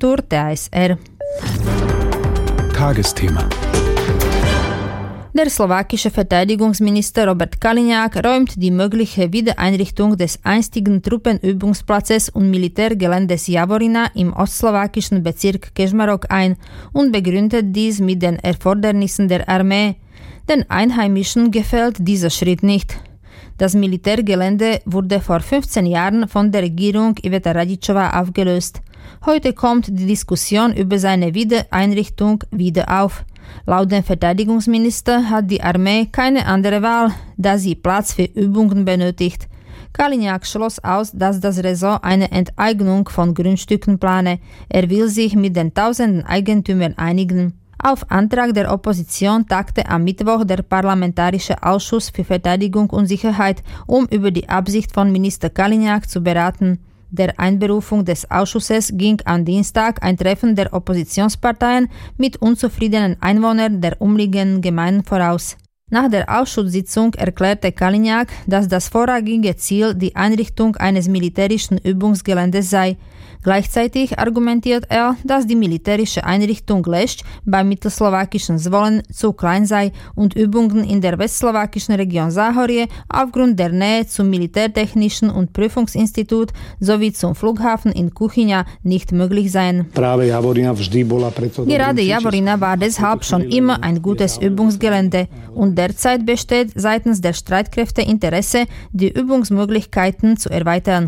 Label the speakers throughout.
Speaker 1: Agentur TASR.
Speaker 2: Tagesthema.
Speaker 1: Der slowakische Verteidigungsminister Robert Kaliňák räumt die mögliche Wiedereinrichtung des einstigen Truppenübungsplatzes und Militärgeländes Javorina im ostslowakischen Bezirk Kežmarok ein und begründet dies mit den Erfordernissen der Armee. Den Einheimischen gefällt dieser Schritt nicht. Das Militärgelände wurde vor 15 Jahren von der Regierung Iveta Radičová aufgelöst. Heute kommt die Diskussion über seine Wiedereinrichtung wieder auf. Laut dem Verteidigungsminister hat die Armee keine andere Wahl, da sie Platz für Übungen benötigt. Kaliňák schloss aus, dass das Ressort eine Enteignung von Grundstücken plane. Er will sich mit den tausenden Eigentümern einigen. Auf Antrag der Opposition tagte am Mittwoch der Parlamentarische Ausschuss für Verteidigung und Sicherheit, um über die Absicht von Minister Kaliňák zu beraten. Der Einberufung des Ausschusses ging am Dienstag ein Treffen der Oppositionsparteien mit unzufriedenen Einwohnern der umliegenden Gemeinden voraus. Nach der Ausschusssitzung erklärte Kaliňák, dass das vorrangige Ziel die Einrichtung eines militärischen Übungsgeländes sei. Gleichzeitig argumentiert er, dass die militärische Einrichtung Lešť beim mittelslowakischen Zvolen zu klein sei und Übungen in der westslowakischen Region Záhorie aufgrund der Nähe zum Militärtechnischen und Prüfungsinstitut sowie zum Flughafen in Kuchyňa nicht möglich seien. Gerade Javorina war deshalb schon immer ein gutes Übungsgelände und derzeit besteht seitens der Streitkräfte Interesse, die Übungsmöglichkeiten zu erweitern.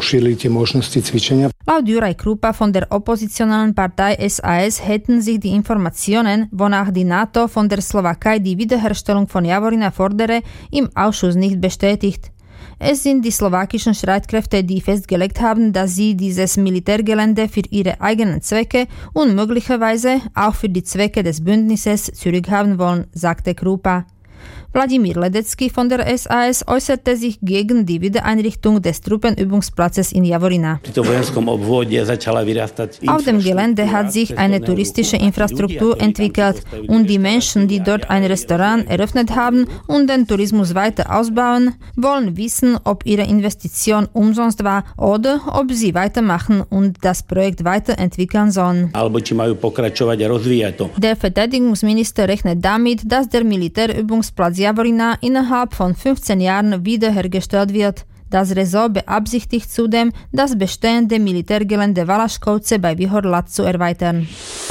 Speaker 1: Laut Juraj Krupa von der oppositionellen Partei SAS hätten sich die Informationen, wonach die NATO von der Slowakei die Wiederherstellung von Javorina fordere, im Ausschuss nicht bestätigt. Es sind die slowakischen Streitkräfte, die festgelegt haben, dass sie dieses Militärgelände für ihre eigenen Zwecke und möglicherweise auch für die Zwecke des Bündnisses zurückhaben wollen, sagte Krupa. Vladimír Ledecký von der SAS äußerte sich gegen die Wiedereinrichtung des Truppenübungsplatzes in Javorina. Auf dem Gelände hat sich eine touristische Infrastruktur entwickelt und die Menschen, die dort ein Restaurant eröffnet haben und den Tourismus weiter ausbauen, wollen wissen, ob ihre Investition umsonst war oder ob sie weitermachen und das Projekt weiterentwickeln sollen. Der Verteidigungsminister rechnet damit, dass der Militärübungsplatz Javorina innerhalb von 15 Jahren wiederhergestellt wird. Das Ressort beabsichtigt zudem, das bestehende Militärgelände Valaškovce bei Výhor-Lad zu erweitern.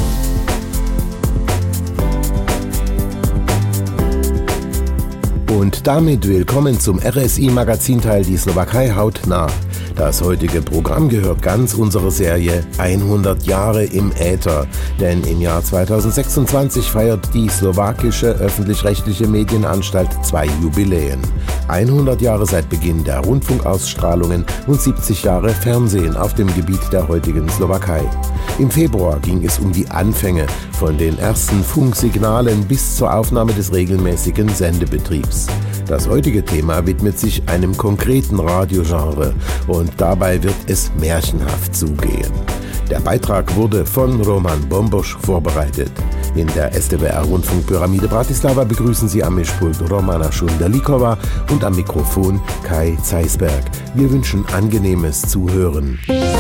Speaker 3: Und damit willkommen zum RSI-Magazinteil Die Slowakei hautnah. Das heutige Programm gehört ganz unserer Serie 100 Jahre im Äther. Denn im Jahr 2026 feiert die slowakische öffentlich-rechtliche Medienanstalt 2 Jubiläen. 100 Jahre seit Beginn der Rundfunkausstrahlungen und 70 Jahre Fernsehen auf dem Gebiet der heutigen Slowakei. Im Februar ging es um die Anfänge von den ersten Funksignalen bis zur Aufnahme des regelmäßigen Sendebetriebs. Das heutige Thema widmet sich einem konkreten Radiogenre und dabei wird es märchenhaft zugehen. Der Beitrag wurde von Roman Bombosch vorbereitet. In der SDWR-Rundfunkpyramide Bratislava begrüßen Sie am Mischpult Romana Šunderlíková und am Mikrofon Kai Zeisberg. Wir wünschen angenehmes Zuhören.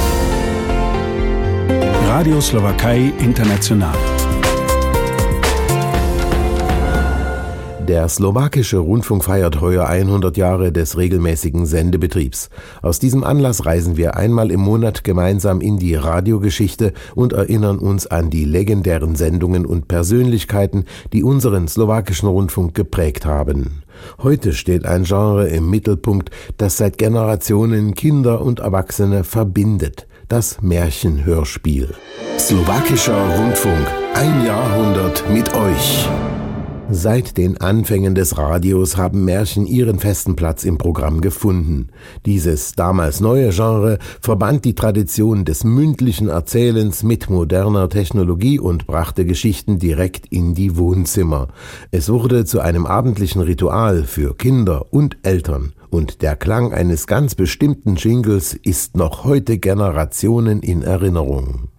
Speaker 2: Radio Slowakei International.
Speaker 3: Der slowakische Rundfunk feiert heuer 100 Jahre des regelmäßigen Sendebetriebs. Aus diesem Anlass reisen wir einmal im Monat gemeinsam in die Radiogeschichte und erinnern uns an die legendären Sendungen und Persönlichkeiten, die unseren slowakischen Rundfunk geprägt haben. Heute steht ein Genre im Mittelpunkt, das seit Generationen Kinder und Erwachsene verbindet: das Märchenhörspiel. Slowakischer Rundfunk, ein Jahrhundert mit euch. Seit den Anfängen des Radios haben Märchen ihren festen Platz im Programm gefunden. Dieses damals neue Genre verband die Tradition des mündlichen Erzählens mit moderner Technologie und brachte Geschichten direkt in die Wohnzimmer. Es wurde zu einem abendlichen Ritual für Kinder und Eltern. Und der Klang eines ganz bestimmten Jingles ist noch heute Generationen in Erinnerung.